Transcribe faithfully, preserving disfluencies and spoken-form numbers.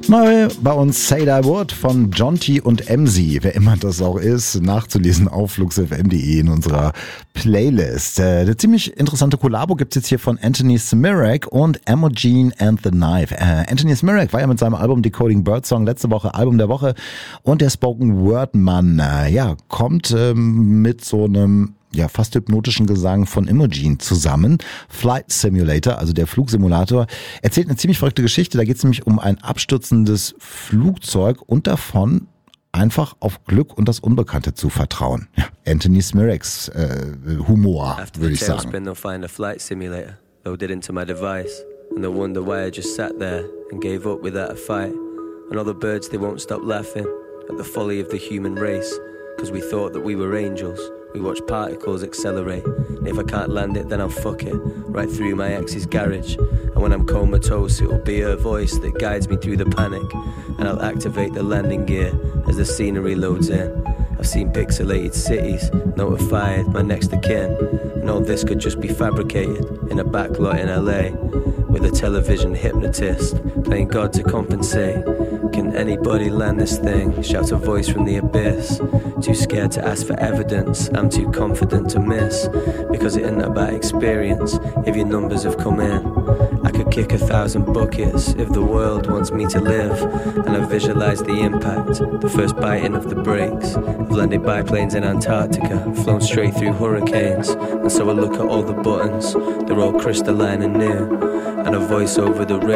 Neu bei uns Say That Word von Jonty und Emsi, wer immer das auch ist, nachzulesen auf flux f m punkt d e in unserer Playlist. Äh, eine ziemlich interessante Kollabo gibt's jetzt hier von Anthony Smirek und Emogene and the Knife. Äh, Anthony Smirek war ja mit seinem Album Decoding Birdsong letzte Woche Album der Woche und der Spoken Word Mann, äh, ja, kommt ähm, mit so einem ja, fast hypnotischen Gesang von Emogene zusammen. Flight Simulator, also der Flugsimulator, erzählt eine ziemlich verrückte Geschichte. Da geht es nämlich um ein abstürzendes Flugzeug und davon einfach auf Glück und das Unbekannte zu vertrauen. Ja, Anthony Smireks äh, Humor, würde ich sagen. They'll find a flight simulator loaded into my device, and they'll wonder why I just sat there and gave up without a fight. And all the birds, they won't stop laughing at the folly of the human race, because we thought that we were angels. We watch particles accelerate, and if I can't land it, then I'll fuck it right through my ex's garage. And when I'm comatose, it'll be her voice that guides me through the panic, and I'll activate the landing gear as the scenery loads in. I've seen pixelated cities, notified my next of kin, and all this could just be fabricated in a backlot in L A, with a television hypnotist playing God to compensate. Can anybody land this thing? Shouts a voice from the abyss. Too scared to ask for evidence, I'm too confident to miss, because it isn't about experience if your numbers have come in. I could kick a thousand buckets if the world wants me to live, and I visualize the impact, the first biting of the brakes. I've landed biplanes in Antarctica, flown straight through hurricanes, and so I look at all the buttons, they're all crystalline and new, and a voice over the radio